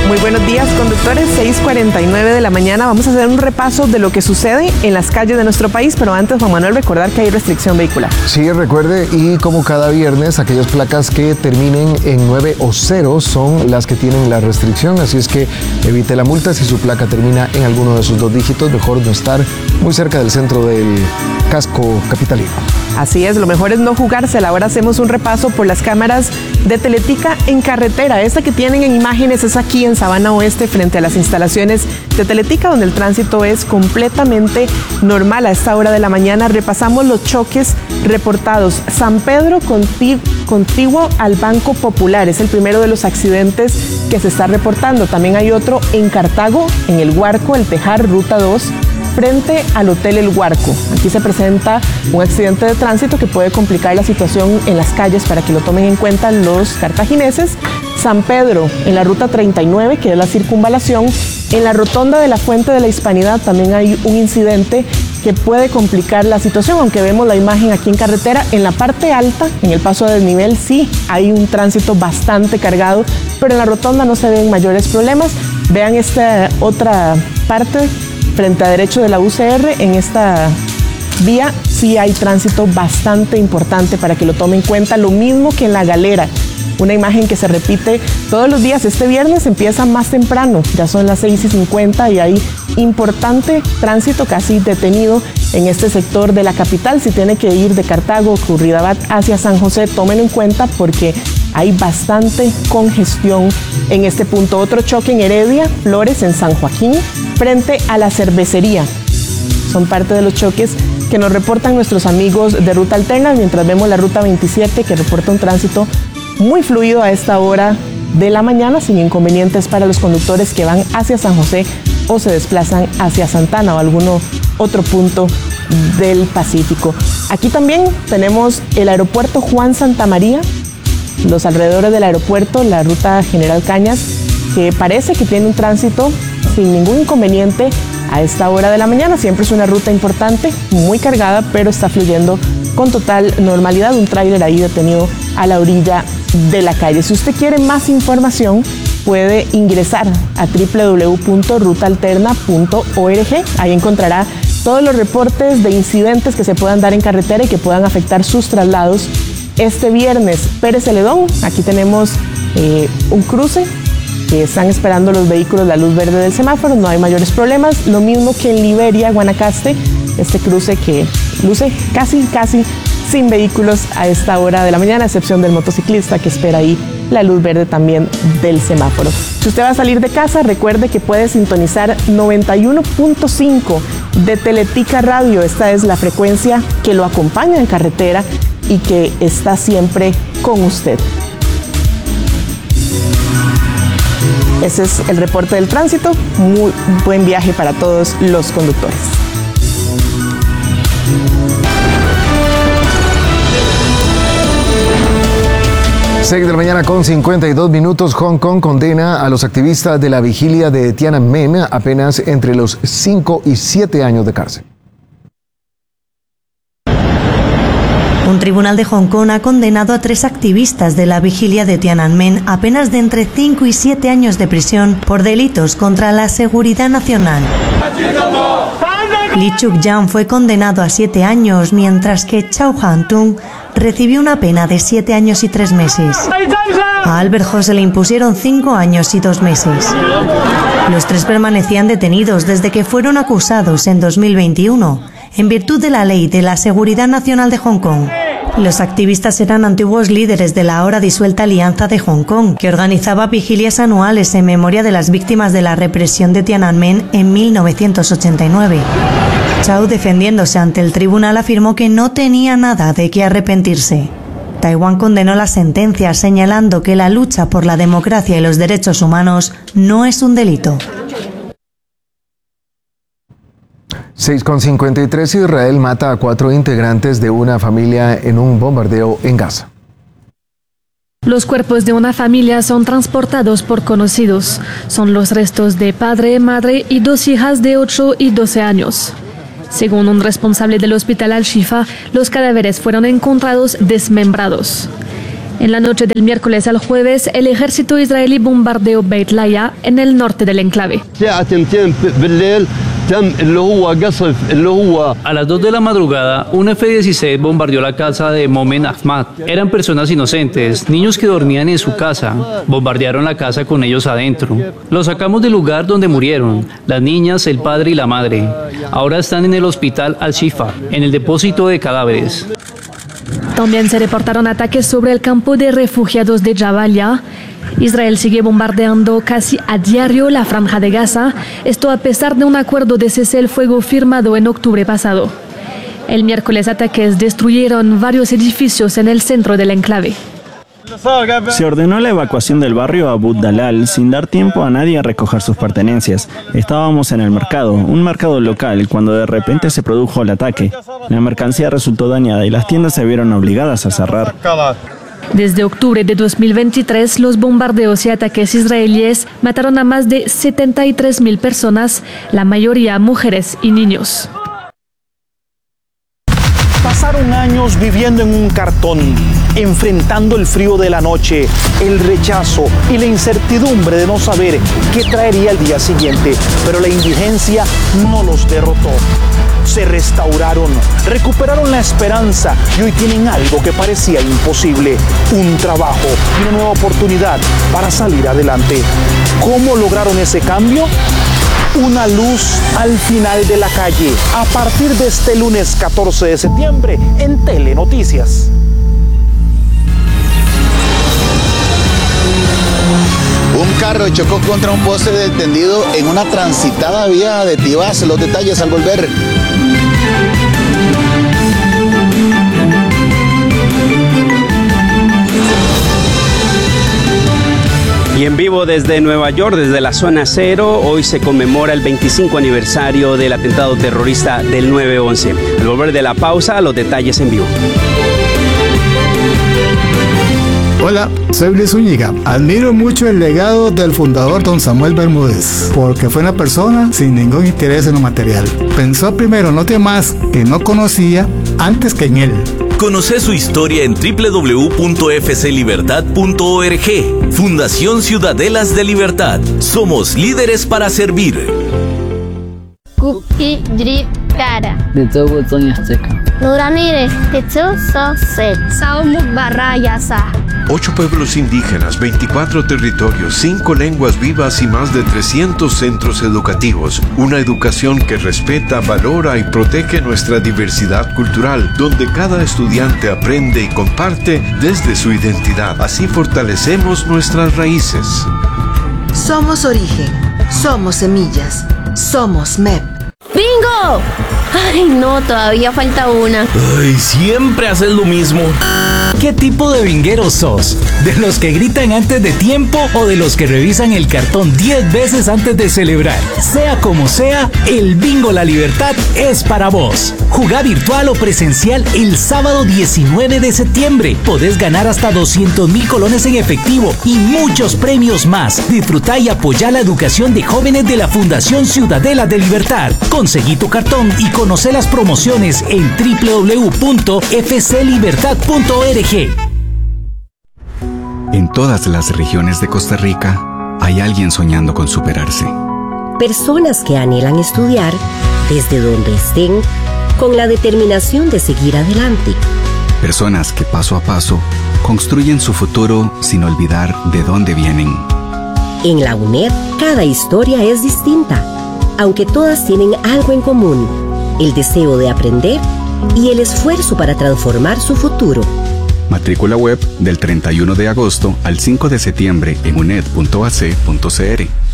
Muy buenos días, conductores. 6:49 de la mañana. Vamos a hacer un repaso de lo que sucede en las calles de nuestro país, pero antes, Juan Manuel, recordar que hay restricción vehicular. Sí, recuerde, y como cada viernes, aquellas placas que terminen en 9 o 0 son las que tienen la restricción, así es que evite la multa. Si su placa termina en alguno de sus 2 dígitos, mejor no estar muy cerca del centro del casco capitalino. Así es, lo mejor es no jugársela. Ahora hacemos un repaso por las cámaras de Teletica en carretera. Esta que tienen en imágenes es aquí en Sabana Oeste, frente a las instalaciones de Teletica, donde el tránsito es completamente normal a esta hora de la mañana. Repasamos los choques reportados. San Pedro contiguo al Banco Popular, es el primero de los accidentes que se está reportando. También hay otro en Cartago, en el Huarco, el Tejar, Ruta 2, frente al Hotel El Huarco. Aquí se presenta un accidente de tránsito que puede complicar la situación en las calles, para que lo tomen en cuenta los cartagineses. San Pedro, en la ruta 39, que es la circunvalación, en la rotonda de la Fuente de la Hispanidad también hay un incidente que puede complicar la situación, aunque vemos la imagen aquí en carretera. En la parte alta, en el paso a desnivel, sí hay un tránsito bastante cargado, pero en la rotonda no se ven mayores problemas. Vean esta otra parte, frente a derecho de la UCR, en esta vía sí hay tránsito bastante importante, para que lo tomen en cuenta. Lo mismo que en la Galera, una imagen que se repite todos los días. Este viernes empieza más temprano, ya son las 6:50 y hay importante tránsito casi detenido en este sector de la capital. Si tiene que ir de Cartago, Curridabat hacia San José, tómenlo en cuenta porque hay bastante congestión en este punto. Otro choque en Heredia, Flores, en San Joaquín, frente a la cervecería. Son parte de los choques que nos reportan nuestros amigos de Ruta Alterna, mientras vemos la Ruta 27, que reporta un tránsito muy fluido a esta hora de la mañana, sin inconvenientes para los conductores que van hacia San José o se desplazan hacia Santana o alguno otro punto del Pacífico. Aquí también tenemos el aeropuerto Juan Santamaría, los alrededores del aeropuerto, la ruta General Cañas, que parece que tiene un tránsito sin ningún inconveniente a esta hora de la mañana. Siempre es una ruta importante, muy cargada, pero está fluyendo con total normalidad. Un tráiler ahí detenido a la orilla de la calle. Si usted quiere más información, puede ingresar a www.rutaalterna.org. Ahí encontrará todos los reportes de incidentes que se puedan dar en carretera y que puedan afectar sus traslados. Este viernes, Pérez Celedón, aquí tenemos un cruce que están esperando los vehículos la luz verde del semáforo, no hay mayores problemas. Lo mismo que en Liberia, Guanacaste, este cruce que luce casi sin vehículos a esta hora de la mañana, a excepción del motociclista que espera ahí la luz verde también del semáforo. Si usted va a salir de casa, recuerde que puede sintonizar 91.5 de Teletica Radio. Esta es la frecuencia que lo acompaña en carretera y que está siempre con usted. Ese es el reporte del tránsito. Muy buen viaje para todos los conductores. Seis de la mañana con 52 minutos. Hong Kong condena a los activistas de la vigilia de Tiananmen apenas entre los 5 y 7 años de cárcel. Un tribunal de Hong Kong ha condenado a 3 activistas de la vigilia de Tiananmen a penas de entre 5 y 7 años de prisión por delitos contra la seguridad nacional. Li Chuk-yang fue condenado a 7 años, mientras que Chao Han-tung recibió una pena de 7 años y 3 meses. A Albert Ho se le impusieron 5 años y 2 meses. Los 3 permanecían detenidos desde que fueron acusados en 2021, en virtud de la Ley de la Seguridad Nacional de Hong Kong. Los activistas eran antiguos líderes de la ahora disuelta Alianza de Hong Kong, que organizaba vigilias anuales en memoria de las víctimas de la represión de Tiananmen en 1989. Chao, defendiéndose ante el tribunal, afirmó que no tenía nada de qué arrepentirse. Taiwán condenó la sentencia, señalando que la lucha por la democracia y los derechos humanos no es un delito. 6:53, Israel mata a 4 integrantes de una familia en un bombardeo en Gaza. Los cuerpos de una familia son transportados por conocidos. Son los restos de padre, madre y 2 hijas de 8 y 12 años. Según un responsable del hospital Al-Shifa, los cadáveres fueron encontrados desmembrados. En la noche del miércoles al jueves, el ejército israelí bombardeó Beit Lahiya en el norte del enclave. A las 2 de la madrugada, un F-16 bombardeó la casa de Momen Ahmad. Eran personas inocentes, niños que dormían en su casa. Bombardearon la casa con ellos adentro. Los sacamos del lugar donde murieron, las niñas, el padre y la madre. Ahora están en el hospital Al-Shifa, en el depósito de cadáveres. También se reportaron ataques sobre el campo de refugiados de Jabalia. Israel sigue bombardeando casi a diario la franja de Gaza, esto a pesar de un acuerdo de cese el fuego firmado en octubre pasado. El miércoles ataques destruyeron varios edificios en el centro del enclave. Se ordenó la evacuación del barrio Abu Dalal sin dar tiempo a nadie a recoger sus pertenencias. Estábamos en el mercado, un mercado local, cuando de repente se produjo el ataque. La mercancía resultó dañada y las tiendas se vieron obligadas a cerrar. Desde octubre de 2023, los bombardeos y ataques israelíes mataron a más de 73.000 personas, la mayoría mujeres y niños. Pasaron años viviendo en un cartón, enfrentando el frío de la noche, el rechazo y la incertidumbre de no saber qué traería el día siguiente. Pero la indigencia no los derrotó. Se restauraron, recuperaron la esperanza y hoy tienen algo que parecía imposible, un trabajo y una nueva oportunidad para salir adelante. ¿Cómo lograron ese cambio? Una luz al final de la calle, a partir de este lunes 14 de septiembre en Telenoticias. Un carro chocó contra un poste del tendido en una transitada vía de Tibás. Los detalles al volver. Y en vivo desde Nueva York, desde la zona cero, hoy se conmemora el 25 aniversario del atentado terrorista del 9/11. Al volver de la pausa, los detalles en vivo. Hola, soy Luis Zúñiga. Admiro mucho el legado del fundador don Samuel Bermúdez, porque fue una persona sin ningún interés en lo material. Pensó primero en los demás que no conocía antes que en él. Conoce su historia en www.fclibertad.org. Fundación Ciudadelas de Libertad. Somos líderes para servir. Kuki Drip Kara. Nuranire, Saumuk Barrayasa. 8 pueblos indígenas, 24 territorios, 5 lenguas vivas y más de 300 centros educativos. Una educación que respeta, valora y protege nuestra diversidad cultural, donde cada estudiante aprende y comparte desde su identidad. Así fortalecemos nuestras raíces. Somos origen, somos semillas, somos MEP. ¡Bingo! Ay, no, todavía falta una. Ay, siempre haces lo mismo. ¿Qué tipo de bingueros sos? ¿De los que gritan antes de tiempo o de los que revisan el cartón 10 veces antes de celebrar? Sea como sea, el Bingo La Libertad es para vos. Jugá virtual o presencial el sábado 19 de septiembre. Podés ganar hasta 200.000 colones en efectivo y muchos premios más. Disfrutá y apoyá la educación de jóvenes de la Fundación Ciudadela de Libertad. Conseguí tu cartón y conoce las promociones en www.fclibertad.org. En todas las regiones de Costa Rica hay alguien soñando con superarse. Personas que anhelan estudiar desde donde estén con la determinación de seguir adelante. Personas que paso a paso construyen su futuro sin olvidar de dónde vienen. En la UNED, cada historia es distinta, aunque todas tienen algo en común: el deseo de aprender y el esfuerzo para transformar su futuro. Matrícula web del 31 de agosto al 5 de septiembre en uned.ac.cr.